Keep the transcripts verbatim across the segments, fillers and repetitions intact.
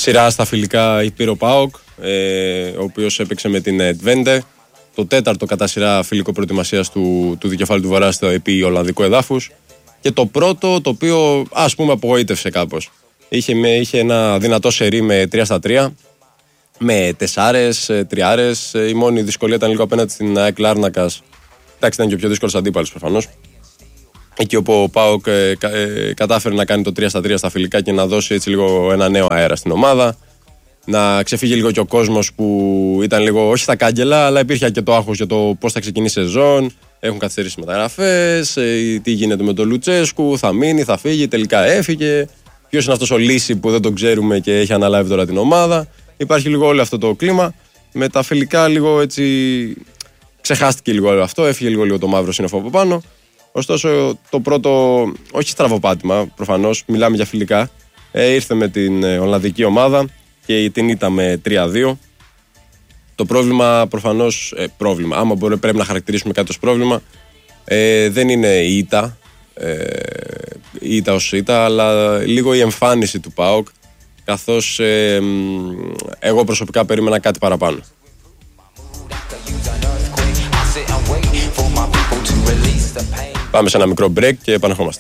σειρά στα φιλικά πήρε ο ΠΑΟΚ, ε, ο οποίος έπαιξε με την Twente. Το τέταρτο κατά σειρά φιλικό προετοιμασίας του, του Δικεφάλου του Βορρά στο επί Ολλανδικού εδάφους. Και το πρώτο, το οποίο ας πούμε απογοήτευσε κάπως. Είχε, είχε ένα δυνατό σερί με τρία στα τρία, με τεσσάρες, τριάρες. Η μόνη δυσκολία ήταν λίγο απέναντι στην ΑΕΚ Λάρνακας. Εντάξει, ήταν και ο πιο δύσκολος αντίπαλος προφανώς. Εκεί όπου ο ΠΑΟΚ ε, ε, κατάφερε να κάνει το τρία στα τρία στα φιλικά και να δώσει έτσι λίγο ένα νέο αέρα στην ομάδα. Να ξεφύγει λίγο και ο κόσμος που ήταν λίγο όχι στα κάγκελα, αλλά υπήρχε και το άγχος για το πώς θα ξεκινήσει η σεζόν. Έχουν καθυστερήσει μεταγραφές, ε, τι γίνεται με τον Λουτσέσκου, θα μείνει, θα φύγει, τελικά έφυγε. Ποιος είναι αυτός ο Λύση που δεν τον ξέρουμε και έχει αναλάβει τώρα την ομάδα. Υπάρχει λίγο όλο αυτό το κλίμα. Με τα φιλικά λίγο έτσι ξεχάστηκε λίγο όλο αυτό, έφυγε λίγο, λίγο το μαύρο σύννεφο από πάνω. Ωστόσο, το πρώτο, όχι στραβοπάτημα, προφανώς, μιλάμε για φιλικά, ε, ήρθε με την ε, Ολλανδική ομάδα και την ήττα με τρία δύο. Το πρόβλημα, προφανώς, ε, πρόβλημα, άμα μπορεί, πρέπει να χαρακτηρίσουμε κάτι ως πρόβλημα, ε, δεν είναι η ήττα, ε, η ήττα ως ήττα, αλλά λίγο η εμφάνιση του ΠΑΟΚ, καθώς ε, εγώ προσωπικά περίμενα κάτι παραπάνω. Πάμε σε ένα μικρό break και επανερχόμαστε.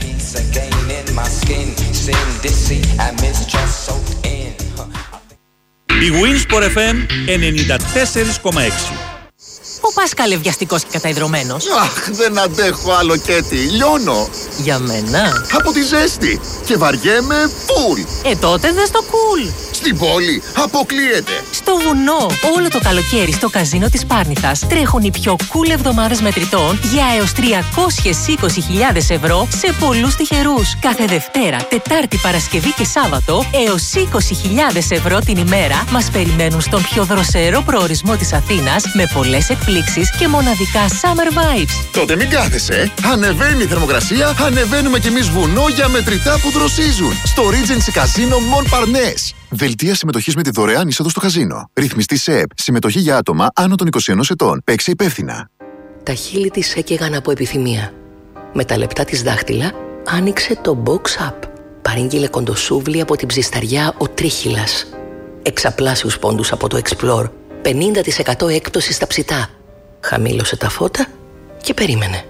Η Winsport εφ εμ ενενήντα τέσσερα κόμμα έξι. Πού πας καλευδιαστικός και καταϊδρωμένος? Αχ, δεν αντέχω άλλο Κέτι, λιώνω. Για μένα? Από τη ζέστη και βαριέμαι φουλ. Ε, τότε δες το cool. Στην πόλη αποκλείεται. Στο βουνό, όλο το καλοκαίρι στο καζίνο της Πάρνηθας τρέχουν οι πιο cool εβδομάδες μετρητών για έως τριακόσιες είκοσι χιλιάδες ευρώ σε πολλούς τυχερούς. Κάθε Δευτέρα, Τετάρτη, Παρασκευή και Σάββατο έως είκοσι χιλιάδες ευρώ την ημέρα μας περιμένουν στον πιο δροσερό προορισμό της Αθήνας με πολλές εκπλήξεις και μοναδικά summer vibes. Τότε μην κάθεσαι. Ανεβαίνει η θερμοκρασία, ανεβαίνουμε κι εμείς βουνό για μετρητά που δροσίζουν. Στο Regency Casino Montparnasse. Δελτία συμμετοχής με τη δωρεάν είσοδο στο καζίνο. Ρυθμιστή ΣΕΠ. Συμμετοχή για άτομα άνω των είκοσι ενός ετών. Παίξε υπεύθυνα. Τα χείλη της έκαιγαν από επιθυμία. Με τα λεπτά της δάχτυλα άνοιξε το Box Up. Παρήγγειλε κοντοσούβλι από την ψισταριά ο Τρίχυλας. Εξαπλάσιους πόντους από το Explore. πενήντα τοις εκατό έκπτωση στα ψητά. Χαμήλωσε τα φώτα και περίμενε.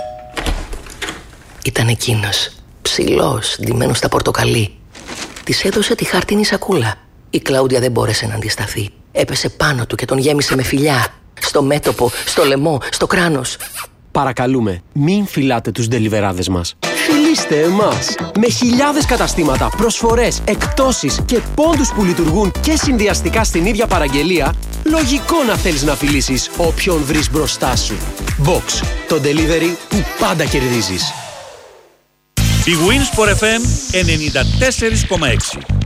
Ήταν εκείνος, ψηλός, ντυμένος στα πορτοκαλί. Της έδωσε τη χάρτινη σακούλα. Η Κλάουδια δεν μπόρεσε να αντισταθεί. Έπεσε πάνω του και τον γέμισε με φιλιά. Στο μέτωπο, στο λαιμό, στο κράνος. Παρακαλούμε, μην φυλάτε τους ντελιβεράδες μας. Φιλήστε εμάς. Με χιλιάδες καταστήματα, προσφορές, εκπτώσεις και πόντους που λειτουργούν και συνδυαστικά στην ίδια παραγγελία, λογικό να θέλεις να φιλήσεις όποιον βρεις μπροστά σου. Box, το delivery που πάντα κερδίζεις. Η Winsport εφ εμ ενενήντα τέσσερα κόμμα έξι.